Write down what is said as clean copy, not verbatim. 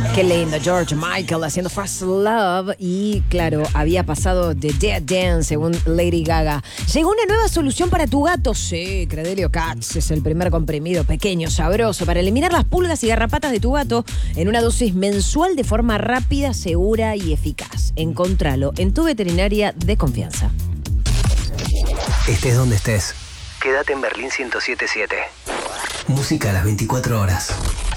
Qué lindo, George Michael haciendo First Love. Y claro, había pasado de Dead Dance según Lady Gaga. Llegó una nueva solución para tu gato. Sí, Credelio Cats es el primer comprimido pequeño, sabroso, para eliminar las pulgas y garrapatas de tu gato en una dosis mensual de forma rápida, segura y eficaz. Encontralo en tu veterinaria de confianza. Estés donde estés, quédate en Berlín 107.7. Música a las 24 horas.